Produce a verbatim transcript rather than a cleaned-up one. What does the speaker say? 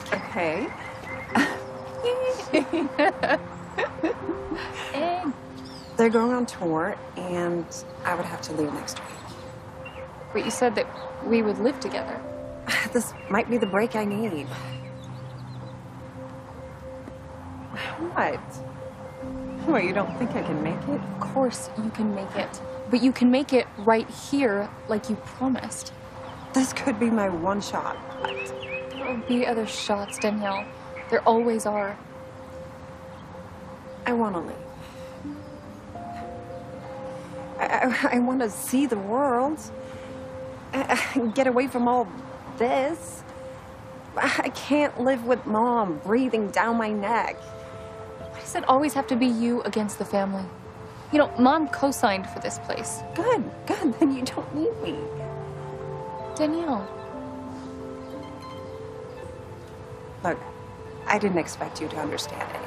Okay. And They're going on tour, and I would have to leave next week. but you said that we would live together. This might be the break I need. What? What, you don't think I can make it? Of course you can make it. But you can make it right here, like you promised. This could be my one shot. There will be other shots, Danielle. There always are. I want to leave. I, I, I want to see the world. I, I get away from all this. I can't live with Mom breathing down my neck. Why does it always have to be you against the family? You know, Mom co-signed for this place. Good, good. Then you don't need me. Danielle. Look, I didn't expect you to understand anything.